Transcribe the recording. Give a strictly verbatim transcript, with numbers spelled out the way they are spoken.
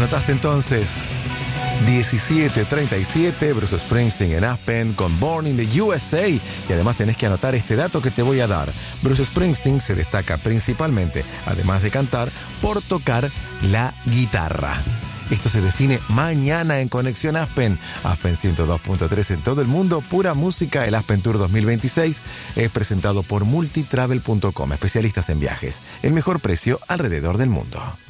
¿Anotaste entonces? diecisiete treinta y siete, Bruce Springsteen en Aspen con Born in the U S A. Y además tenés que anotar este dato que te voy a dar. Bruce Springsteen se destaca principalmente, además de cantar, por tocar la guitarra. Esto se define mañana en Conexión Aspen. Aspen ciento dos punto tres en todo el mundo, pura música. El Aspen Tour dos mil veintiséis es presentado por multitravel punto com, especialistas en viajes. El mejor precio alrededor del mundo.